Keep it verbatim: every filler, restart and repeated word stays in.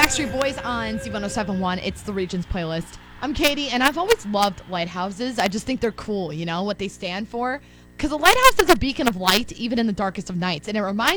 Backstreet Boys on C one oh seven point one. It's the Regions playlist. I'm Katie, and I've always loved lighthouses. I just think they're cool, you know, what they stand for. Because a lighthouse is a beacon of light, even in the darkest of nights. And it reminds